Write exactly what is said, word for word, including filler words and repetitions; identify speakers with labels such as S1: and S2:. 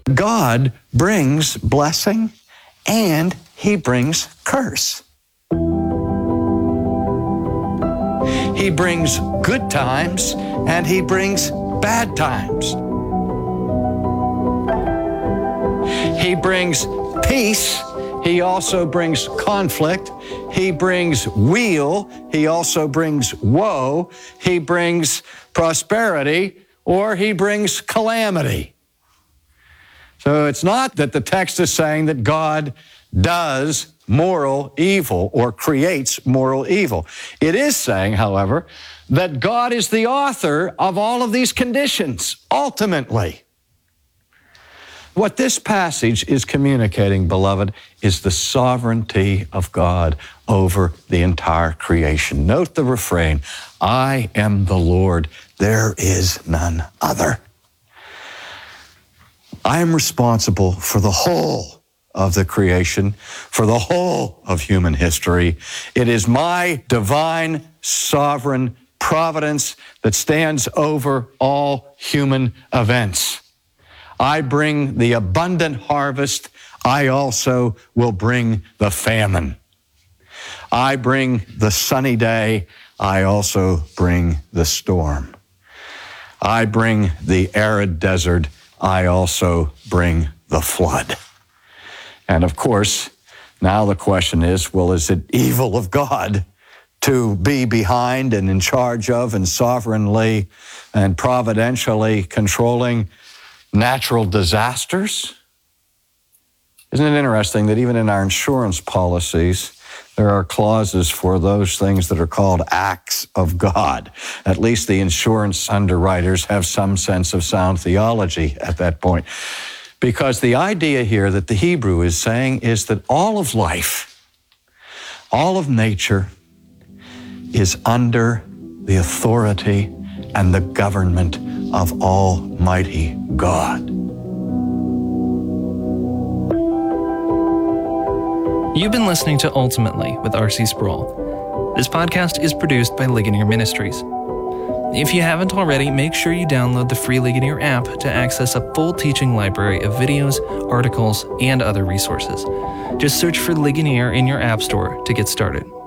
S1: God brings blessing and He brings curse. He brings good times and He brings bad times. He brings peace. He also brings conflict. He brings weal. He also brings woe. He brings prosperity, or He brings calamity. So it's not that the text is saying that God does moral evil or creates moral evil. It is saying, however, that God is the author of all of these conditions, ultimately. What this passage is communicating, beloved, is the sovereignty of God over the entire creation. Note the refrain, I am the Lord, there is none other. I am responsible for the whole of the creation, for the whole of human history. It is my divine, sovereign providence that stands over all human events. I bring the abundant harvest. I also will bring the famine. I bring the sunny day. I also bring the storm. I bring the arid desert. I also bring the flood. And of course, now the question is, well, is it evil of God to be behind and in charge of and sovereignly and providentially controlling natural disasters? Isn't it interesting that even in our insurance policies, there are clauses for those things that are called acts of God? At least the insurance underwriters have some sense of sound theology at that point. Because the idea here that the Hebrew is saying is that all of life, all of nature is under the authority and the government of Almighty God.
S2: You've been listening to Ultimately with R C Sproul. This podcast is produced by Ligonier Ministries. If you haven't already, make sure you download the free Ligonier app to access a full teaching library of videos, articles, and other resources. Just search for Ligonier in your app store to get started.